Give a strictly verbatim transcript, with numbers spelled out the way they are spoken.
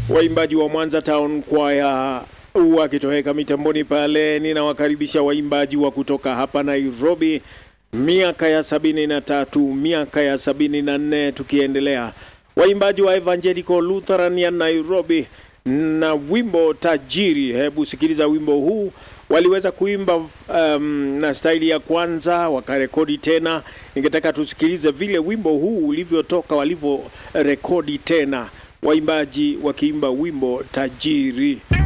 Waimbaji wa Mwanza Town Choir wakitoweka mitamboni pale. Ninawakaribisha waimbaji wa kutoka hapa Nairobi, miaka ya sabini na tatu, miaka ya sabini na nne tukiendelea. Waimbaji wa Evangelical Lutheran ya Nairobi na wimbo Tajiri. Hebu sikiliza wimbo huu. Waliweza kuimba um, na staili ya kwanza, wakarekodi tena. Ningetaka tusikilize vile wimbo huu ulivyotoka walivyo rekodi tena. Waimbaji wakiimba wimbo Tajiri.